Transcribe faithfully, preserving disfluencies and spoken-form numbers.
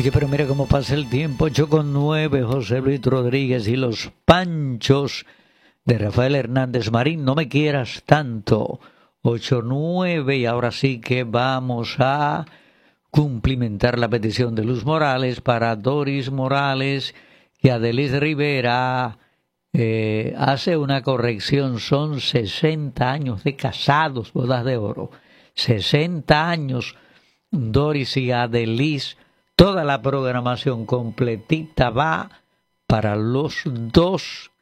Oye, pero mira cómo pasa el tiempo. ocho con nueve, José Luis Rodríguez y los Panchos de Rafael Hernández Marín. No me quieras tanto. ocho nueve, y ahora sí que vamos a cumplimentar la petición de Luz Morales para Doris Morales y Adelis Rivera. Eh, hace una corrección, son sesenta años de casados, bodas de oro. sesenta años, Doris y Adelis. Toda la programación completita va para los dos